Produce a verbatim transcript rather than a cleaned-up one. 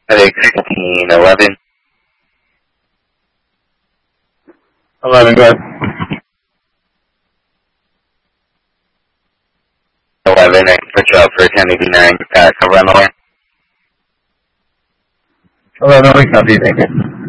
Headache sixteen eleven. eleven, go ahead. eleven, I can put you up for ten eighty-nine, uh, cover on the line. eleven, we copy, thank you.